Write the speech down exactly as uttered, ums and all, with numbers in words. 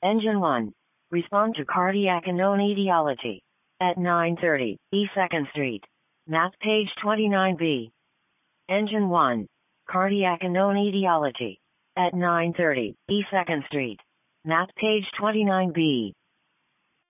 Engine one. Respond to cardiac unknown etiology. At nine thirty, E second Street. Map page twenty-nine B. Engine one. Cardiac unknown etiology. At nine thirty, E second Street. Map page twenty-nine B.